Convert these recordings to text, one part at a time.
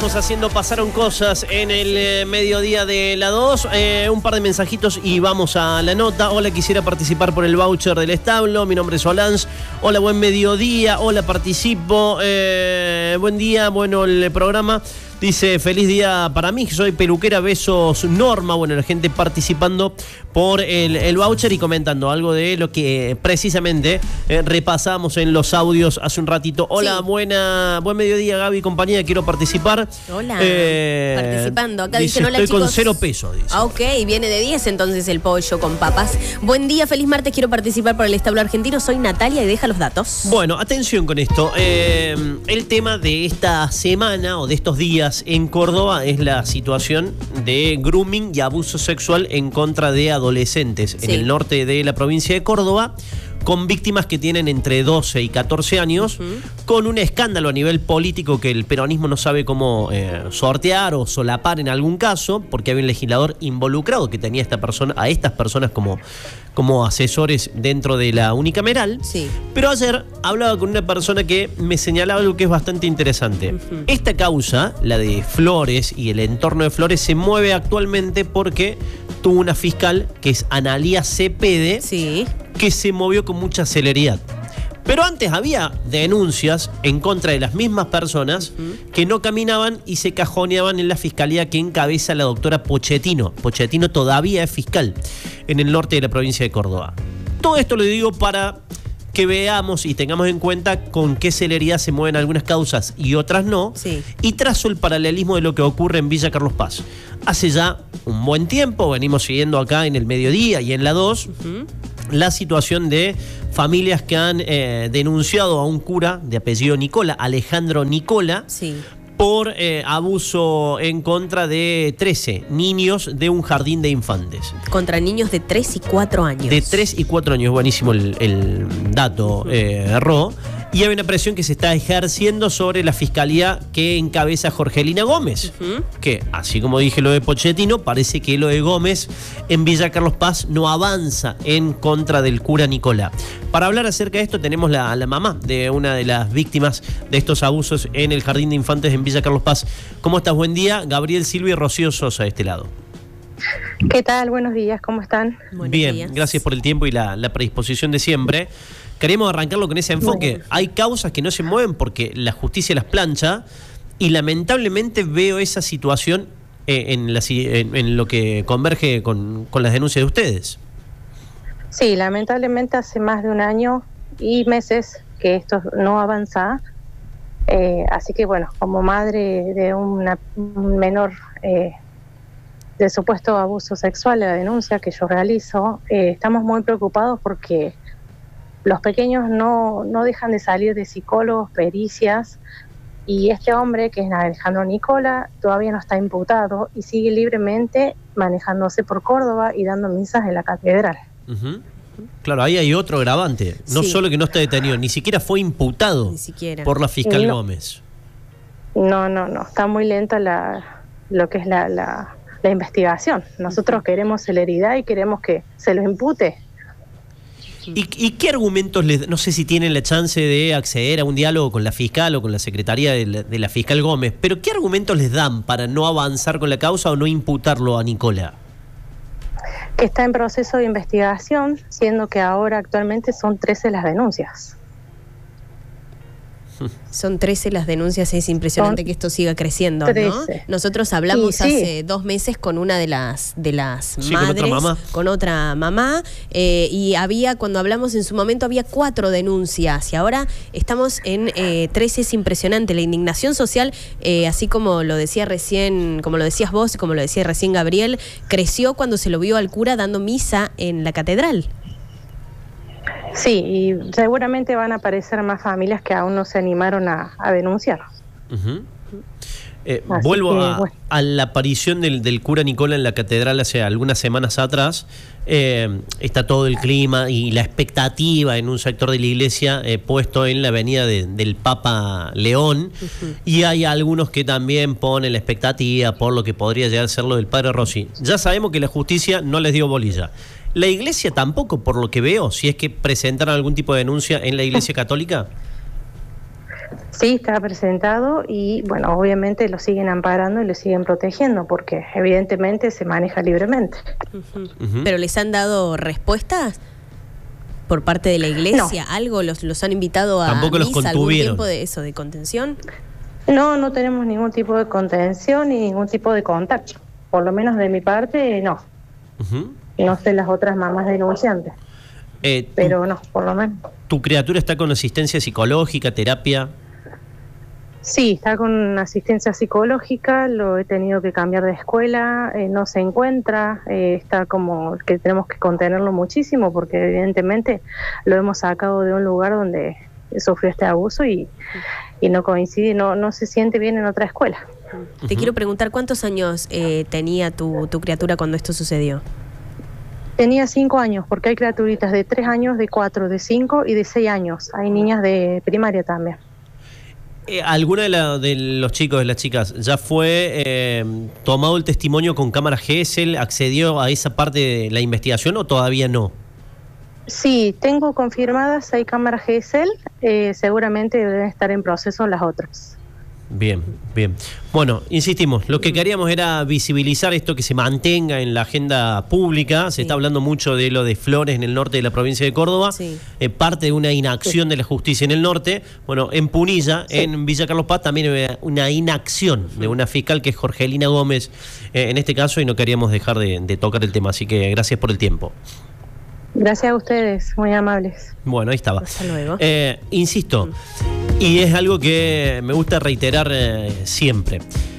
estamos haciendo Pasaron Cosas en el mediodía de la 2. Un par de mensajitos y vamos a la nota. Hola, quisiera participar por el voucher del establo. Mi nombre es Solans. Hola, buen mediodía. Hola, participo. Buen día, bueno el programa. Dice, feliz día para mí, soy peluquera, besos Norma. Bueno, la gente participando por el voucher y comentando algo de lo que precisamente repasamos en los audios hace un ratito. Hola, sí. Buen mediodía, Gaby, compañía, quiero participar. Hola, participando. Acá dice, dicen, hola, estoy chicos. con 0 pesos, dice. Ok, viene de 10 entonces el pollo con papas. Buen día, feliz martes, quiero participar por el establo argentino. Soy Natalia y deja los datos. Bueno, atención con esto. El tema de esta semana o de estos días en Córdoba es la situación de grooming y abuso sexual en contra de adolescentes en el norte de la provincia de Córdoba, con víctimas que tienen entre 12 y 14 años, con un escándalo a nivel político que el peronismo no sabe cómo sortear o solapar en algún caso, porque había un legislador involucrado que tenía a estas personas como asesores dentro de la unicameral. Sí. Pero ayer hablaba con una persona que me señalaba algo que es bastante interesante. Esta causa, la de Flores y el entorno de Flores, se mueve actualmente porque tuvo una fiscal que es Analía Cepede, que se movió con mucha celeridad. Pero antes había denuncias en contra de las mismas personas que no caminaban y se cajoneaban en la fiscalía que encabeza la doctora Pochettino. Pochettino todavía es fiscal en el norte de la provincia de Córdoba. Todo esto lo digo para que veamos y tengamos en cuenta con qué celeridad se mueven algunas causas y otras no. Y trazo el paralelismo de lo que ocurre en Villa Carlos Paz. Hace ya un buen tiempo, venimos siguiendo acá en el mediodía y en la 2, la situación de familias que han denunciado a un cura de apellido Nicola, Alejandro Nicola, por abuso en contra de 13 niños de un jardín de infantes. Contra niños de 3 y 4 años. De 3 y 4 años, buenísimo el dato, Ro. Y hay una presión que se está ejerciendo sobre la fiscalía que encabeza Jorgelina Gómez. Que, así como dije lo de Pochettino, parece que lo de Gómez en Villa Carlos Paz no avanza en contra del cura Nicolás. Para hablar acerca de esto tenemos la mamá de una de las víctimas de estos abusos en el Jardín de Infantes en Villa Carlos Paz. ¿Cómo estás? Buen día. Gabriel Silva y Rocío Sosa de este lado. ¿Qué tal? Buenos días, ¿cómo están? Bien, gracias por el tiempo y la predisposición de siempre. Queremos arrancarlo con ese enfoque. Hay causas que no se mueven porque la justicia las plancha y lamentablemente veo esa situación en lo que converge con las denuncias de ustedes. Sí, lamentablemente hace más de un año y meses que esto no avanza. Así que bueno, como madre de un menor de supuesto abuso sexual, la denuncia que yo realizo, estamos muy preocupados porque los pequeños no dejan de salir de psicólogos, pericias, y este hombre, que es Alejandro Nicola, todavía no está imputado y sigue libremente manejándose por Córdoba y dando misas en la catedral. Claro, ahí hay otro agravante. No solo que no está detenido, ni siquiera fue imputado por la fiscal Gómez. No, está muy lenta lo que es la investigación. Nosotros queremos celeridad y queremos que se lo impute. ¿Y qué argumentos les, no sé si tienen la chance de acceder a un diálogo con la fiscal o con la secretaría de la fiscal Gómez, pero qué argumentos les dan para no avanzar con la causa o no imputarlo a Nicola? Que está en proceso de investigación, siendo que ahora actualmente son 13 las denuncias. Son 13 las denuncias, es impresionante que esto siga creciendo, 13. ¿No? Nosotros hablamos hace 2 meses con una de las madres, con otra mamá, y cuando hablamos en su momento había 4 denuncias y ahora estamos en 13, es impresionante. La indignación social, así como lo decía recién, como lo decías vos, como lo decía recién Gabriel, creció cuando se lo vio al cura dando misa en la catedral. Sí, y seguramente van a aparecer más familias que aún no se animaron a denunciar. Vuelvo a la aparición del cura Nicola en la catedral hace algunas semanas atrás. Está todo el clima y la expectativa en un sector de la iglesia puesto en la avenida del Papa León, y hay algunos que también ponen la expectativa por lo que podría llegar a ser lo del padre Rossi. Ya sabemos que la justicia no les dio bolilla. La iglesia tampoco, por lo que veo, si es que presentaron algún tipo de denuncia en la iglesia católica. Sí, está presentado y, bueno, obviamente lo siguen amparando y lo siguen protegiendo porque evidentemente se maneja libremente. ¿Pero les han dado respuestas por parte de la iglesia? No. ¿Algo? ¿Los han invitado a ¿Tampoco misa, los algún tiempo de eso, de contención? No, no tenemos ningún tipo de contención ni ningún tipo de contacto. Por lo menos de mi parte, no. No sé las otras mamás denunciantes. Pero no, por lo menos. ¿Tu criatura está con asistencia psicológica, terapia? Sí, está con asistencia psicológica, lo he tenido que cambiar de escuela, no se encuentra, está como que tenemos que contenerlo muchísimo porque evidentemente lo hemos sacado de un lugar donde sufrió este abuso y no coincide, no se siente bien en otra escuela. Te quiero preguntar, ¿cuántos años tenía tu criatura cuando esto sucedió? Tenía 5 años, porque hay criaturitas de 3 años, de 4, de 5 y de 6 años. Hay niñas de primaria también. ¿Alguna de los chicos, de las chicas, ya fue tomado el testimonio con cámara GESEL? ¿Accedió a esa parte de la investigación o todavía no? Sí, tengo confirmadas 6 cámaras GESEL, seguramente deben estar en proceso las otras. Bien, bien. Bueno, insistimos, lo que queríamos era visibilizar esto, que se mantenga en la agenda pública. Se está hablando mucho de lo de Flores en el norte de la provincia de Córdoba, parte de una inacción de la justicia en el norte. Bueno, en Punilla, en Villa Carlos Paz, también una inacción de una fiscal que es Jorgelina Gómez en este caso, y no queríamos dejar de tocar el tema, así que gracias por el tiempo. Gracias a ustedes, muy amables. Bueno, ahí estaba. Hasta luego. Insisto, y es algo que me gusta reiterar siempre.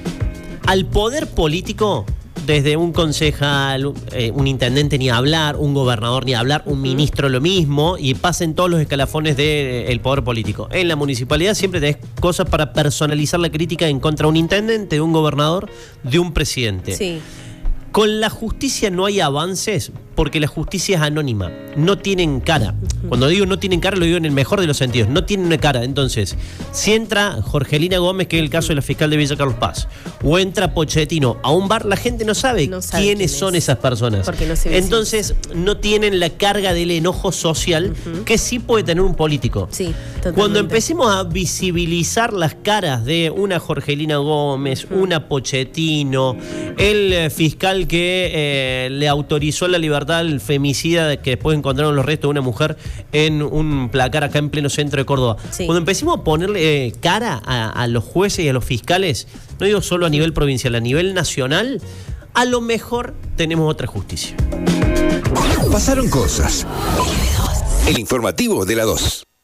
Al poder político, desde un concejal, un intendente ni hablar, un gobernador ni hablar, un ministro lo mismo, y pasa en todos los escalafones del poder político. En la municipalidad siempre tenés cosas para personalizar la crítica en contra de un intendente, de un gobernador, de un presidente. Sí. Con la justicia no hay avances porque la justicia es anónima, no tienen cara. Cuando digo no tienen cara, lo digo en el mejor de los sentidos, no tienen una cara. Entonces, si entra Jorgelina Gómez, que es el caso de la fiscal de Villa Carlos Paz, o entra Pochettino a un bar, la gente no sabe quiénes son esas personas. Porque no se Entonces, no tienen la carga del enojo social que sí puede tener un político. Sí, totalmente. Cuando empecemos a visibilizar las caras de una Jorgelina Gómez, una Pochettino, el fiscal que le autorizó la libertad al femicida que después encontraron los restos de una mujer en un placar acá en pleno centro de Córdoba. Cuando empecemos a ponerle cara a los jueces y a los fiscales, no digo solo a nivel provincial, a nivel nacional, a lo mejor tenemos otra justicia. Pasaron cosas. El informativo de la 2.